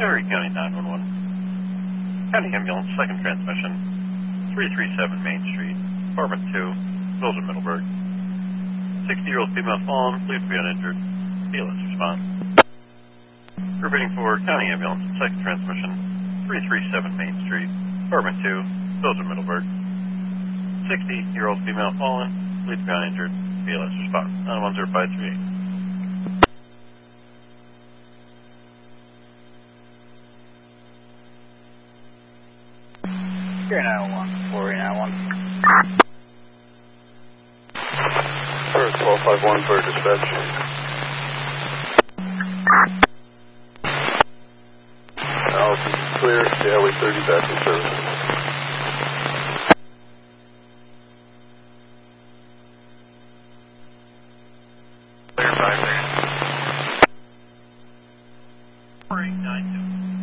Erie County 911. County Ambulance, second transmission. 337 Main Street, Apartment 2, Village of Middleburg. 60-year-old female fallen, believed to be uninjured. BLS response. Repeating for County Ambulance, second transmission. 337 Main Street, Apartment 2, Village of Middleburg. 60-year-old female fallen, believed to be uninjured. BLS response. 910-538. Here 901, 491. Sure, 1251 for dispatch. Allison, clear, Highway 30 back in service. Clear 5 there. 4892.